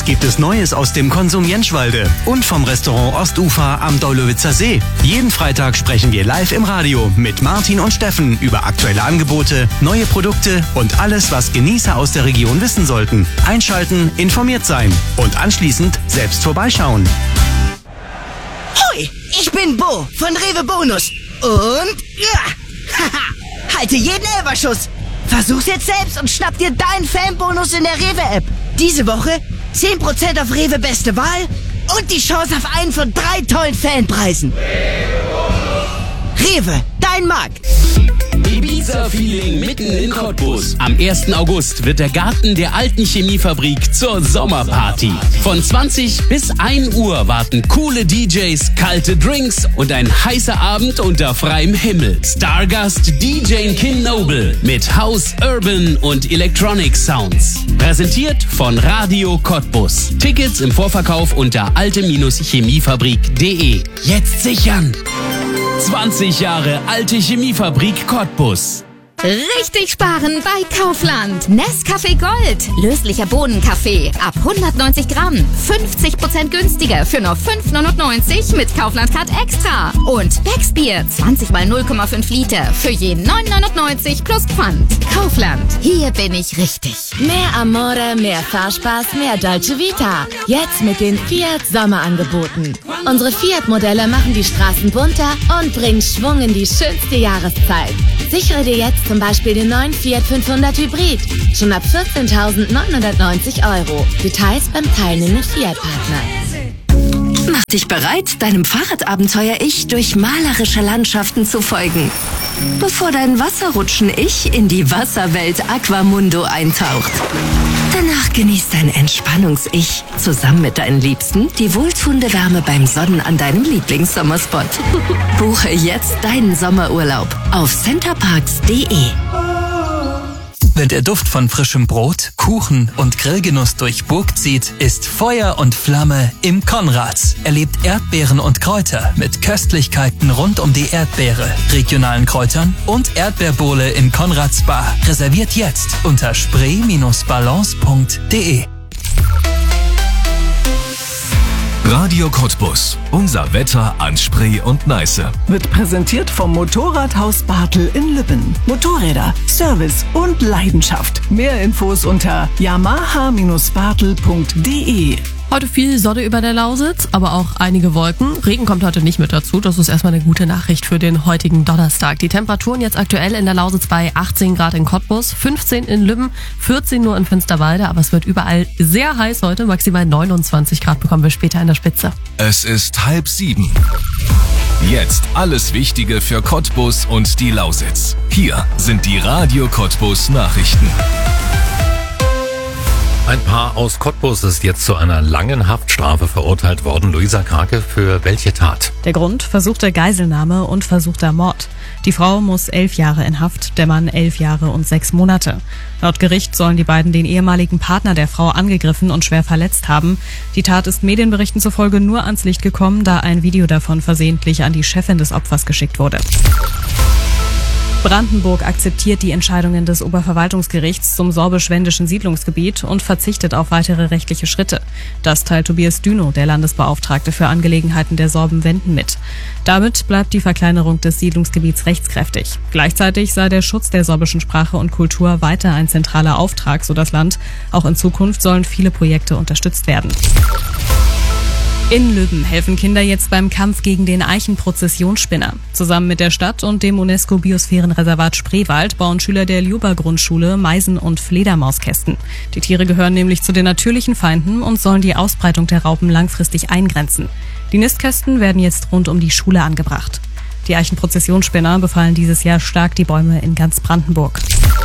Was gibt es Neues aus dem Konsum Jentschwalde und vom Restaurant Ostufer am Deulowitzer See? Jeden Freitag sprechen wir live im Radio mit Martin und Steffen über aktuelle Angebote, neue Produkte und alles, was Genießer aus der Region wissen sollten. Einschalten, informiert sein und anschließend selbst vorbeischauen. Hoi, ich bin Bo von Rewe Bonus und haha, halte jeden Elferschuss. Versuch's jetzt selbst und schnapp dir deinen Fanbonus in der Rewe-App. Diese Woche 10% auf Rewe Beste Wahl und die Chance auf einen von 3 tollen Fanpreisen. Rewe, dein Markt. Ibiza-Feeling mitten in Cottbus. Am 1. August wird der Garten der alten Chemiefabrik zur Sommerparty. Von 20 bis 1 Uhr warten coole DJs, kalte Drinks und ein heißer Abend unter freiem Himmel. Stargast DJ Kin Noble mit House, Urban und Electronic Sounds. Präsentiert von Radio Cottbus. Tickets im Vorverkauf unter alte-chemiefabrik.de. Jetzt sichern! 20 Jahre alte Chemiefabrik Cottbus. Richtig sparen bei Kaufland. Nescafé Gold. Löslicher Bohnenkaffee. Ab 190 Gramm. 50% günstiger für nur 5,99 mit Kaufland Card Extra. Und Becksbier. 20 mal 0,5 Liter. Für je 9,99 plus Pfand. Kaufland. Hier bin ich richtig. Mehr Amore, mehr Fahrspaß, mehr Dolce Vita. Jetzt mit den Fiat Sommerangeboten. Unsere Fiat-Modelle machen die Straßen bunter und bringen Schwung in die schönste Jahreszeit. Sichere dir jetzt zum Beispiel den neuen Fiat 500 Hybrid. Schon ab 14.990 €. Details beim teilnehmenden Fiat-Partner. Mach dich bereit, deinem Fahrradabenteuer-Ich durch malerische Landschaften zu folgen. Bevor dein Wasserrutschen-Ich in die Wasserwelt Aquamundo eintaucht. Danach genießt dein Entspannungs-Ich zusammen mit deinen Liebsten die wohltuende Wärme beim Sonnen an deinem Lieblingssommerspot. Buche jetzt deinen Sommerurlaub auf centerparks.de. Wenn der Duft von frischem Brot, Kuchen und Grillgenuss durch Burg zieht, ist Feuer und Flamme im Konrads. Erlebt Erdbeeren und Kräuter mit Köstlichkeiten rund um die Erdbeere, regionalen Kräutern und Erdbeerbowle in Konrads Bar. Reserviert jetzt unter spree-balance.de. Radio Cottbus. Unser Wetter an Spree und Neiße. Wird präsentiert vom Motorradhaus Bartel in Lübben. Motorräder, Service und Leidenschaft. Mehr Infos unter yamaha-bartel.de. Heute viel Sonne über der Lausitz, aber auch einige Wolken. Regen kommt heute nicht mit dazu. Das ist erstmal eine gute Nachricht für den heutigen Donnerstag. Die Temperaturen jetzt aktuell in der Lausitz bei 18 Grad in Cottbus, 15 in Lübben, 14 nur in Finsterwalde. Aber es wird überall sehr heiß heute. Maximal 29 Grad bekommen wir später in der Spitze. Es ist 6:30. Jetzt alles Wichtige für Cottbus und die Lausitz. Hier sind die Radio Cottbus Nachrichten. Ein Paar aus Cottbus ist jetzt zu einer langen Haftstrafe verurteilt worden. Luisa Krake, für welche Tat? Der Grund: versuchte Geiselnahme und versuchter Mord. Die Frau muss 11 Jahre in Haft, der Mann 11 Jahre und 6 Monate. Laut Gericht sollen die beiden den ehemaligen Partner der Frau angegriffen und schwer verletzt haben. Die Tat ist Medienberichten zufolge nur ans Licht gekommen, da ein Video davon versehentlich an die Chefin des Opfers geschickt wurde. Brandenburg akzeptiert die Entscheidungen des Oberverwaltungsgerichts zum sorbisch-wendischen Siedlungsgebiet und verzichtet auf weitere rechtliche Schritte. Das teilt Tobias Dünow, der Landesbeauftragte für Angelegenheiten der Sorben-Wenden, mit. Damit bleibt die Verkleinerung des Siedlungsgebiets rechtskräftig. Gleichzeitig sei der Schutz der sorbischen Sprache und Kultur weiter ein zentraler Auftrag, so das Land. Auch in Zukunft sollen viele Projekte unterstützt werden. In Lübben helfen Kinder jetzt beim Kampf gegen den Eichenprozessionsspinner. Zusammen mit der Stadt und dem UNESCO-Biosphärenreservat Spreewald bauen Schüler der Ljuba-Grundschule Meisen- und Fledermauskästen. Die Tiere gehören nämlich zu den natürlichen Feinden und sollen die Ausbreitung der Raupen langfristig eingrenzen. Die Nistkästen werden jetzt rund um die Schule angebracht. Die Eichenprozessionsspinner befallen dieses Jahr stark die Bäume in ganz Brandenburg.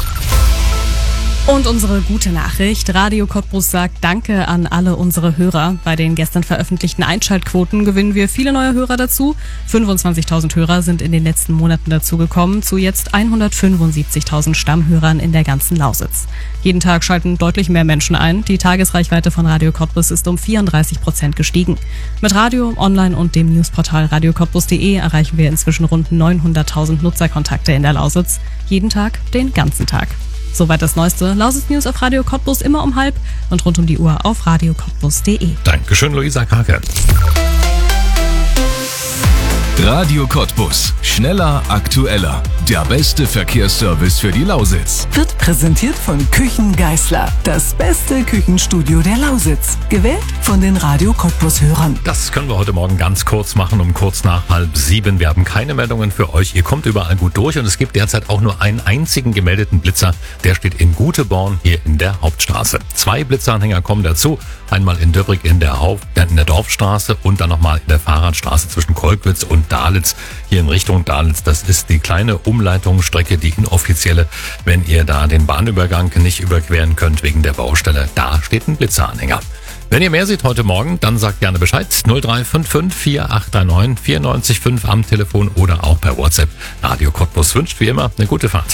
Und unsere gute Nachricht: Radio Cottbus sagt Danke an alle unsere Hörer. Bei den gestern veröffentlichten Einschaltquoten gewinnen wir viele neue Hörer dazu. 25.000 Hörer sind in den letzten Monaten dazugekommen, zu jetzt 175.000 Stammhörern in der ganzen Lausitz. Jeden Tag schalten deutlich mehr Menschen ein. Die Tagesreichweite von Radio Cottbus ist um 34% gestiegen. Mit Radio, Online und dem Newsportal radiocottbus.de erreichen wir inzwischen rund 900.000 Nutzerkontakte in der Lausitz. Jeden Tag, den ganzen Tag. Soweit das neueste Lausitz-News auf Radio Cottbus, immer um 12:30 und rund um die Uhr auf radiocottbus.de. Dankeschön, Luisa Krake. Radio Cottbus. Schneller, aktueller. Der beste Verkehrsservice für die Lausitz. Wird präsentiert von Küchen Geisler. Das beste Küchenstudio der Lausitz. Gewählt von den Radio Cottbus-Hörern. Das können wir heute Morgen ganz kurz machen, um kurz nach 6:30. Wir haben keine Meldungen für euch. Ihr kommt überall gut durch und es gibt derzeit auch nur einen einzigen gemeldeten Blitzer. Der steht in Guteborn hier in der Hauptstraße. 2 Blitzeranhänger kommen dazu. Einmal in Döbrig in der Dorfstraße und dann nochmal in der Fahrradstraße zwischen Kolkwitz und Dahlitzsch, hier in Richtung Dahlitzsch. Das ist die kleine Umleitungsstrecke, die inoffizielle, wenn ihr da den Bahnübergang nicht überqueren könnt wegen der Baustelle. Da steht ein Blitzeranhänger. Wenn ihr mehr seht heute Morgen, dann sagt gerne Bescheid. 0355 4839 94,5 am Telefon oder auch per WhatsApp. Radio Cottbus wünscht wie immer eine gute Fahrt.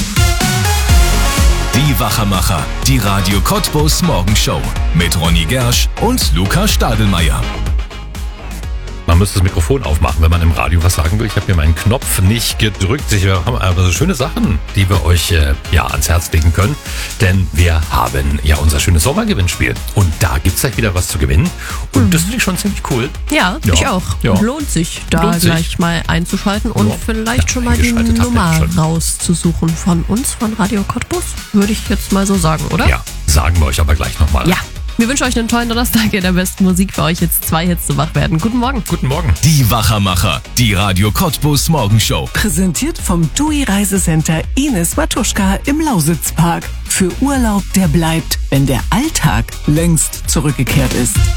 Die Wachermacher, die Radio Cottbus Morgenshow mit Ronny Gersch und Lukas Stadelmeier. Man müsste das Mikrofon aufmachen, wenn man im Radio was sagen will. Ich habe hier meinen Knopf nicht gedrückt. Wir haben aber so schöne Sachen, die wir euch ans Herz legen können. Denn wir haben ja unser schönes Sommergewinnspiel. Und da gibt's gleich wieder was zu gewinnen. Und das finde ich schon ziemlich cool. Ja, ich auch. Ja. Lohnt sich, gleich mal einzuschalten und vielleicht schon mal die Nummer rauszusuchen von uns, von Radio Cottbus. Würde ich jetzt mal so sagen, oder? Ja, sagen wir euch aber gleich nochmal. Ja. Wir wünschen euch einen tollen Donnerstag, der besten Musik für euch jetzt 2 Hits zu wach werden. Guten Morgen. Guten Morgen. Die Wachermacher, die Radio Cottbus Morgenshow. Präsentiert vom TUI Reisecenter Ines Matuschka im Lausitzpark. Für Urlaub, der bleibt, wenn der Alltag längst zurückgekehrt ist.